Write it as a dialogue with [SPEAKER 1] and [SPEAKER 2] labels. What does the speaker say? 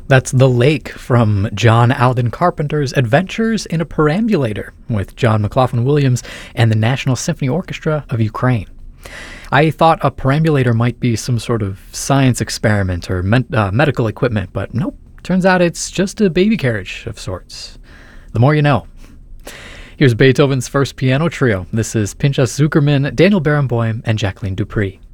[SPEAKER 1] That's The Lake from John Alden Carpenter's Adventures in a Perambulator with John McLaughlin Williams and the National Symphony Orchestra of Ukraine. I thought a perambulator might be some sort of science experiment or medical equipment, but nope. Turns out it's just a baby carriage of sorts. The more you know. Here's Beethoven's first piano trio. This is Pinchas Zukerman, Daniel Barenboim, and Jacqueline Dupree.